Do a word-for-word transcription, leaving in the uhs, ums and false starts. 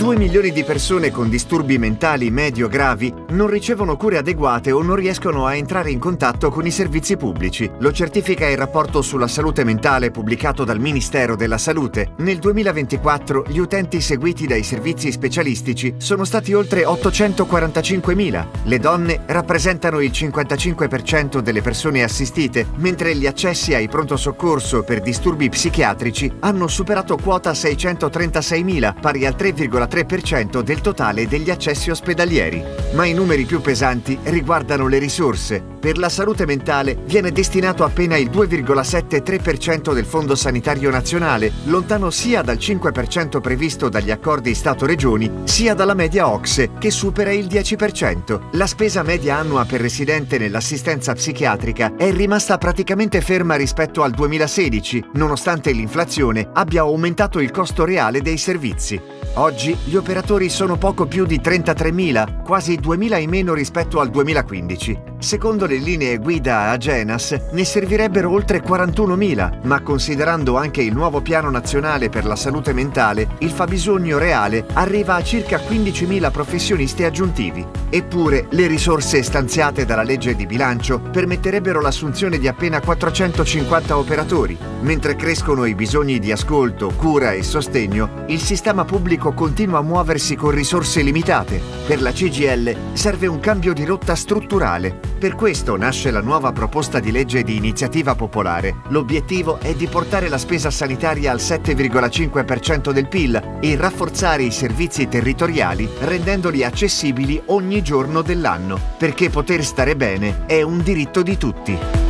due milioni di persone con disturbi mentali medio-gravi non ricevono cure adeguate o non riescono a entrare in contatto con i servizi pubblici. Lo certifica il rapporto sulla salute mentale pubblicato dal Ministero della Salute. Nel duemilaventiquattro gli utenti seguiti dai servizi specialistici sono stati oltre ottocentoquarantacinquemila. Le donne rappresentano il cinquantacinque per cento delle persone assistite, mentre gli accessi ai pronto soccorso per disturbi psichiatrici hanno superato quota seicentotrentasei pari al tre virgola tre per cento del totale degli accessi ospedalieri. Ma i numeri più pesanti riguardano le risorse. Per la salute mentale viene destinato appena il due virgola settantatré per cento del Fondo Sanitario Nazionale, lontano sia dal cinque per cento previsto dagli accordi Stato-Regioni, sia dalla media O C S E, che supera il dieci per cento. La spesa media annua per residente nell'assistenza psichiatrica è rimasta praticamente ferma rispetto al duemilasedici, nonostante l'inflazione abbia aumentato il costo reale dei servizi. Oggi gli operatori sono poco più di trentatremila, quasi duemila in meno rispetto al duemilaquindici. Secondo le linee guida Agenas ne servirebbero oltre quarantunomila, ma considerando anche il nuovo piano nazionale per la salute mentale, il fabbisogno reale arriva a circa quindicimila professionisti aggiuntivi. Eppure le risorse stanziate dalla legge di bilancio permetterebbero l'assunzione di appena quattrocentocinquanta operatori. Mentre crescono i bisogni di ascolto, cura e sostegno, il sistema pubblico continua a muoversi con risorse limitate. Per la C G I L serve un cambio di rotta strutturale. Per questo nasce la nuova proposta di legge di iniziativa popolare. L'obiettivo è di portare la spesa sanitaria al sette virgola cinque per cento del P I L e rafforzare i servizi territoriali rendendoli accessibili ogni giorno dell'anno, perché poter stare bene è un diritto di tutti.